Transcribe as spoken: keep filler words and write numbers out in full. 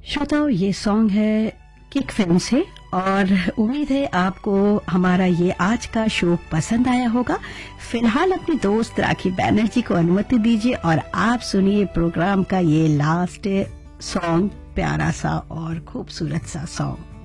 श्रोताओं, ये सॉन्ग है किक फिल्म से और उम्मीद है आपको हमारा ये आज का शो पसंद आया होगा। फिलहाल अपनी दोस्त राखी बैनर्जी को अनुमति दीजिए और आप सुनिए प्रोग्राम का ये लास्ट सॉन्ग, प्यारा सा और खूबसूरत सा सॉन्ग।